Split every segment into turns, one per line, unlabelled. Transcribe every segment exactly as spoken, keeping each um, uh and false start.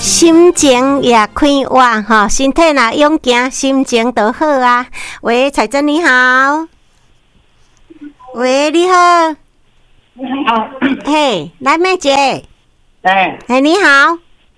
心情也开活哈，身体若勇行，心情就好啊。喂，彩珍你好。喂，你好。
你好。
嘿，来妹姐。
哎。
哎，你好。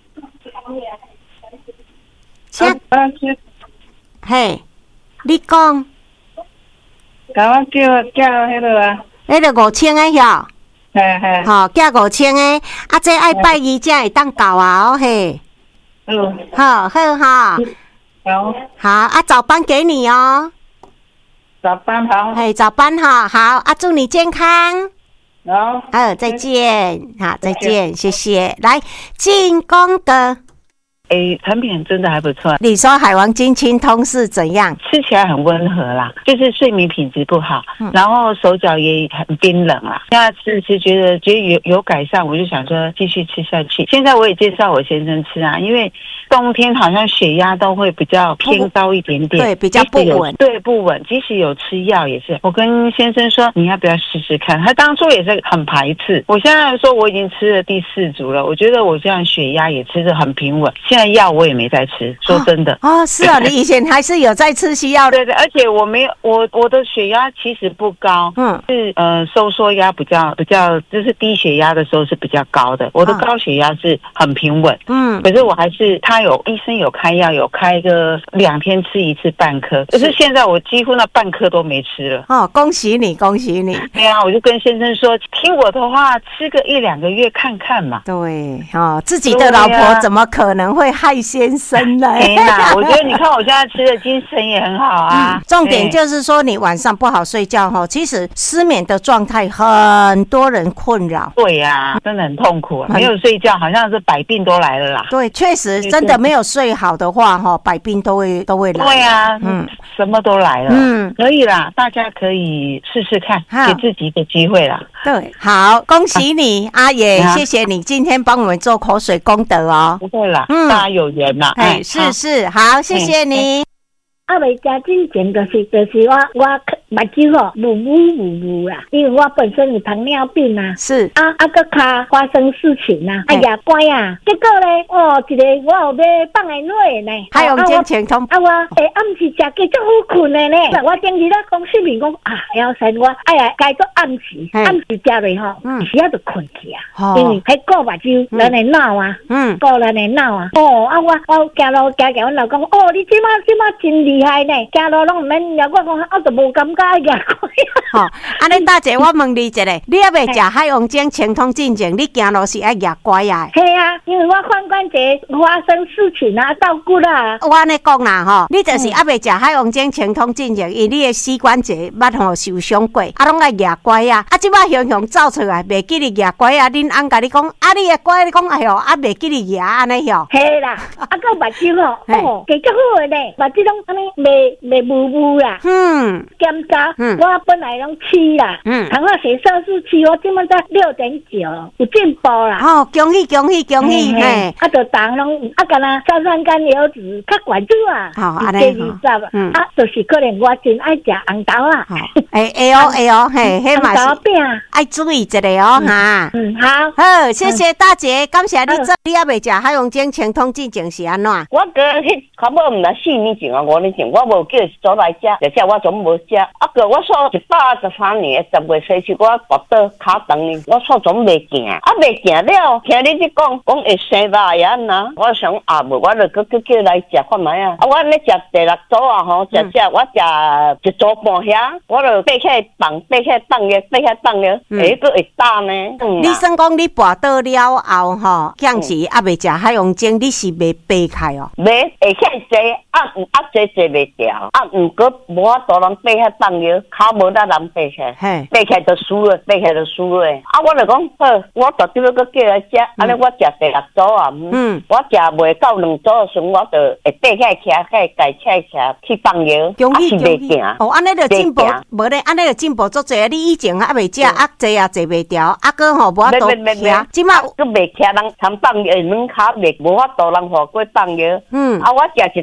请。嘿，你讲。
甲我叫叫迄落啊。
迄个五千个哟。
嘿嘿。
吼，寄五千个，啊，这爱拜二才会当到啊，哦嘿。
嗯。
好好好。
好。
好啊，早班给你哦。
早班好。
嘿，早班哈，好啊，祝你健康。
好。
好，再见。好，再见，谢谢。来，进功德。
诶，产品真的还不错。
你说海王精清通是怎样？
吃起来很温和啦，就是睡眠品质不好，
嗯、
然后手脚也很冰冷啦。现在吃吃觉得觉得有有改善，我就想说继续吃下去。现在我也介绍我先生吃啊，因为冬天好像血压都会比较偏高一点点，
对，比较不稳，
对，不稳。即使有吃药也是。我跟先生说你要不要试试看，他当初也是很排斥。我现在说我已经吃了第四组了，我觉得我这样血压也吃得很平稳。现在药我也没在吃，说真的。
哦，哦是啊，你以前还是有在吃西药的。
对对，而且我没有，我我的血压其实不高，嗯，是呃收缩压比较比较，就是低血压的时候是比较高的。我的高血压是很平稳，嗯，可是我还是他有医生有开药，有开个两天吃一次半颗，可是现在我几乎那半颗都没吃了。
哦，恭喜你，恭喜你！
对啊，我就跟先生说，听我的话，吃个一两个月看看嘛。
对，哦，自己的老婆怎么可能会害先生呢？
哎呀，我觉得你看我现在吃的精神也很好啊。
嗯、重点就是说，你晚上不好睡觉哈，其实失眠的状态很多人困扰。
对呀、啊，真的很痛苦啊，没有睡觉好像是百病都来了啦。
对，确实真的没有睡好的话哈，百病都会都会来。
对啊，嗯，什么都来了。嗯，可以啦，大家可以试试看，给自己一个机会啦。
对，好，恭喜你，阿、啊、也、啊、谢谢你今天帮我们做口水功德哦。
不会啦，嗯，大家有缘啦。
哎，是是，好，谢谢你。
啊，未食之前就是就是我我目睭吼雾雾雾雾啦，因为我本身有糖尿病啊，
是
啊啊个卡发生事情啊，哎呀乖啊，结果咧哦一个我有要放在内呢，
还有健全通
啊我诶暗时食计足好困的呢，我顶日咧讲视频讲啊要生我哎呀该做暗时暗时食落吼，嗯，时啊就困去啊，因为迄顾目睭咱的脑啊，嗯，顾咱的脑啊，哦啊我我行路行行，我老公哦你即马即马真厉害呢，行路拢唔免了，我讲我都无感觉呀。
吼，安尼大姐，我问你一下，你还未食海王精清通进前，你行路是爱夹乖啊？
系啊，因为我髋关节发生事情啊，照顾啦。
我安尼讲啦吼，你就是还未食海王精清通进前，因你的膝关节捌吼受伤过，啊，拢爱夹乖啊。啊，即摆雄雄走出来，袂记你夹乖啊。恁翁甲你讲，啊，你的乖，你讲哎哟，啊，袂记你夹安尼哟。
系啦，啊，个目睭吼，哦，几足好诶咧，目睭拢安尼袂袂雾雾啦。嗯，检查，嗯，我本来拢七啦，嗯，糖化血色素七，我今麦在六点九，有进步啦。
哦，恭喜恭喜恭喜！嘿，
啊，就糖拢啊，干那硝酸甘油脂较悬住啊，
好，安
尼吼，嗯，啊，就是可能我真爱食红豆啦。
哎哎哦哎哦，嘿，迄嘛是爱注意一下哦哈。
嗯，好，
好，谢谢大姐，感谢你做，你还未食海王精清通进前是安怎？
我哥迄差不多毋来四年前啊，五年前，我无叫做来食，而且我总无食。啊个我说一百十三年十月十七，我跋倒脚长呢，我说总袂行，啊袂行了，听你这讲讲会生肉呀呐，我想啊无，我就搁搁叫来食看卖啊。啊，我咧食第六组啊吼，食食我食一组半遐，我就爬起来放，爬起来放了，爬起来放了，诶，搁会打呢。
你算讲你跋倒了后吼，像是啊袂食海王精，你是袂爬开哦？
袂，会起来坐，啊啊坐坐袂掉，啊毋过无法度人爬起来放了，脚无得人爬起来，爬起来就输了，爬起来就输了。啊，我就讲好，我绝对要搁叫来食，安尼我食第六组啊，嗯，我食袂到两组的时候，我就会爬起来徛起来，家起来徛去放药，
恭喜恭喜！哦，安尼就进步，无咧，安尼就进步足侪。你以前还袂食，啊坐也坐袂掉，啊个吼无法度徛，即马
佮袂徛人常放药，软脚袂无法度人互过放药。嗯，啊我食一组半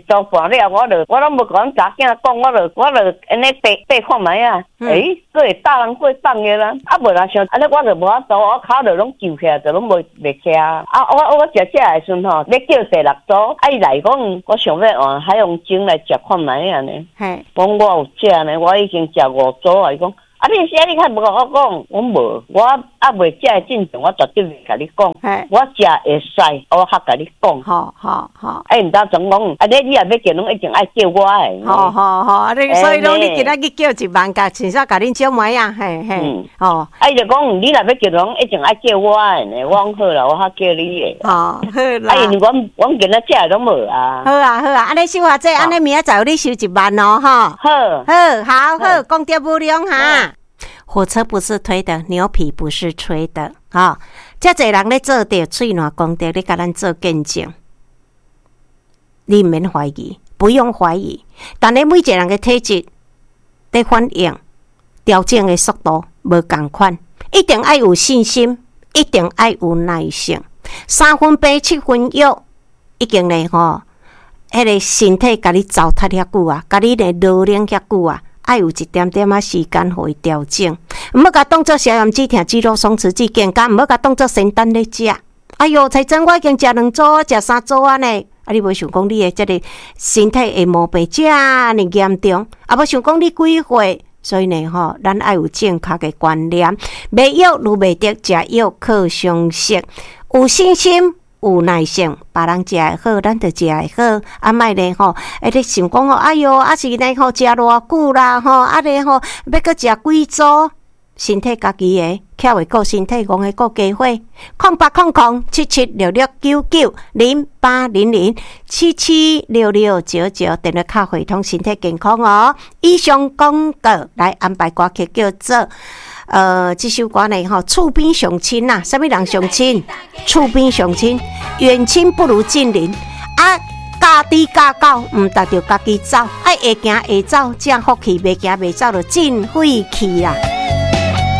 大了，我就我拢无甲阮查囝讲，我就我就安尼爬爬看卖啊。诶，佫会搭人过放个啦，啊无人想，安尼我就无法度，我骹就拢揪起来，就拢无袂起啊。啊，我我食食的时阵吼，咧叫第六组，啊伊来讲，我想要换海洋精来食看卖啊呢。嘿，讲我有食呢，我已经食五组啊，伊讲。啊！你写你较无甲我讲，我无，我啊未食的进程，我绝对袂甲你讲。我食会使，我较甲你讲。
好好好。
哎，毋知总讲，啊！你你若要叫拢一定爱叫我诶。
好好好，啊！你所以讲你今仔去叫一万甲，至少甲恁招买啊，嘿嘿。嗯。哦。啊！
伊就讲，你若要叫拢一定爱叫我诶呢，我讲好啦，我较叫你诶。
哦，好啦。
啊，因为阮阮今仔食拢无啊。
好啊好啊，安尼小华姐，安尼明仔载有你收一万哦，哈。
好。
好好好，讲着无量哈。火车不是推的，牛皮不是吹的啊！遮侪人咧做着喙暖功德，咧甲咱做见证，你唔免怀疑，不用怀疑。但你每一个人嘅体质咧反应调整嘅速度无共款，一定爱有信心，一定爱有耐性。三分悲七分忧，已经咧吼，迄个身体甲你糟蹋遐久啊，甲你咧劳累遐久啊。爱有一点点仔时间互伊调整，毋好甲当作消炎止痛、肌肉松弛剂健康，毋好甲当作仙丹咧食。哎哟，才真我已经食两组啊，食三组啊呢。啊，你无想讲你诶，即个身体会毛病遮尔严重，啊，无想讲你几岁，所以呢吼，咱爱有正确嘅观念，袂药如袂得，食药靠常识，有信心。有耐性，别人食会好，咱就食会好。啊，莫咧吼，啊，你想讲吼，哎哟，啊是咧吼，食偌久啦吼，啊咧吼，要搁食几组，身体家己诶，巧会顾身体，戆会顾家伙。空八空空七七六六九九零八零零七七六六九九，电话卡回通身体健康哦。以上广告来安排歌曲叫做。呃，这首歌呢，吼，厝边相亲呐，什么人相亲？厝边相亲，远亲不如近邻。啊，家己家狗，唔达着家己走，爱会行会走，正福气；袂行袂走，就真晦气啦。